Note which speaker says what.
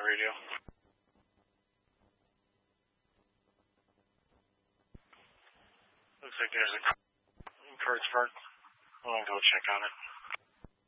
Speaker 1: radio. Looks like there's a card spark. I'm going to go check on it.